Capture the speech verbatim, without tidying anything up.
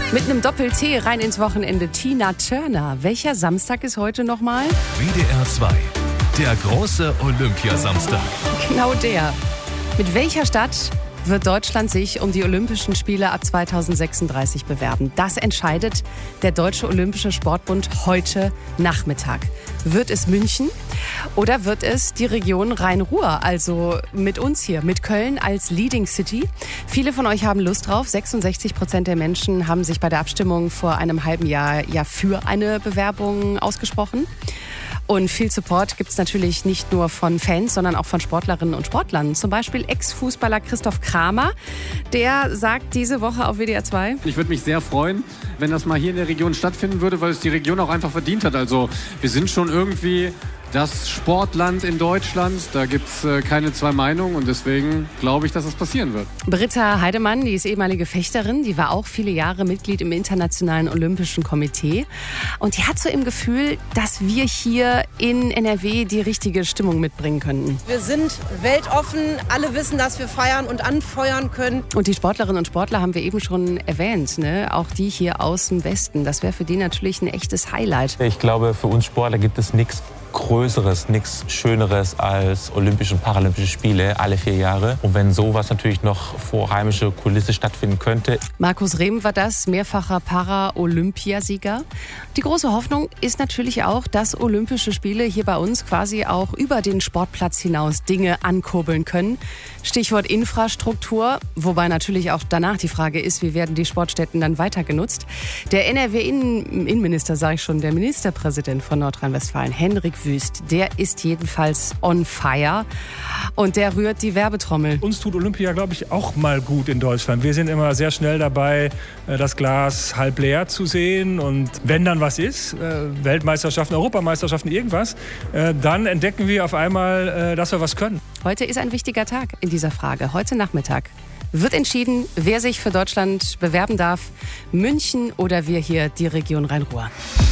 Mit einem Doppel-T rein ins Wochenende. Tina Turner. Welcher Samstag ist heute nochmal? W D R zwei. Der große Olympiasamstag. Genau der. Mit welcher Stadt wird Deutschland sich um die Olympischen Spiele ab zweitausendsechsunddreißig bewerben? Das entscheidet der Deutsche Olympische Sportbund heute Nachmittag. Wird es München oder wird es die Region Rhein-Ruhr, also mit uns hier, mit Köln als Leading City? Viele von euch haben Lust drauf. sechsundsechzig Prozent der Menschen haben sich bei der Abstimmung vor einem halben Jahr ja für eine Bewerbung ausgesprochen. Und viel Support gibt es natürlich nicht nur von Fans, sondern auch von Sportlerinnen und Sportlern. Zum Beispiel Ex-Fußballer Christoph Kramer. Der sagt diese Woche auf W D R zwei: Ich würde mich sehr freuen, wenn das mal hier in der Region stattfinden würde, weil es die Region auch einfach verdient hat. Also wir sind schon irgendwie das Sportland in Deutschland. Da gibt es äh, keine zwei Meinungen und deswegen glaube ich, dass das passieren wird. Britta Heidemann, die ist ehemalige Fechterin, die war auch viele Jahre Mitglied im Internationalen Olympischen Komitee. Und die hat so im Gefühl, dass wir hier in N R W die richtige Stimmung mitbringen könnten. Wir sind weltoffen, alle wissen, dass wir feiern und anfeuern können. Und die Sportlerinnen und Sportler haben wir eben schon erwähnt, ne? Auch die hier aus dem Westen. Das wäre für die natürlich ein echtes Highlight. Ich glaube, für uns Sportler gibt es nichts Größeres, nichts Schöneres als Olympische und Paralympische Spiele alle vier Jahre. Und wenn sowas natürlich noch vor heimischer Kulisse stattfinden könnte. Markus Rehm war das, mehrfacher Para-Olympiasieger. Die große Hoffnung ist natürlich auch, dass Olympische Spiele hier bei uns quasi auch über den Sportplatz hinaus Dinge ankurbeln können. Stichwort Infrastruktur, wobei natürlich auch danach die Frage ist, wie werden die Sportstätten dann weiter genutzt. Der N R W-Innenminister, sage ich schon, der Ministerpräsident von Nordrhein-Westfalen, Henrik Wüst, der ist jedenfalls on fire und der rührt die Werbetrommel. Uns tut Olympia, glaube ich, auch mal gut in Deutschland. Wir sind immer sehr schnell dabei, das Glas halb leer zu sehen. Und wenn dann was ist, Weltmeisterschaften, Europameisterschaften, irgendwas, dann entdecken wir auf einmal, dass wir was können. Heute ist ein wichtiger Tag in dieser Frage. Heute Nachmittag wird entschieden, wer sich für Deutschland bewerben darf. München oder wir hier, die Region Rhein-Ruhr.